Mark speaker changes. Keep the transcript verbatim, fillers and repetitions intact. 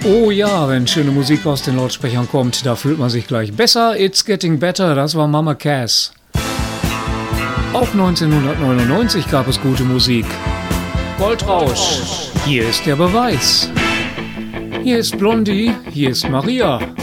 Speaker 1: Oh ja, wenn schöne Musik aus den Lautsprechern kommt, da fühlt man sich gleich besser. It's Getting Better, das war Mama Cass. Auch neunzehnhundertneunundneunzig gab es gute Musik. Goldrausch, hier ist der Beweis. Hier ist Blondie, hier ist Maria.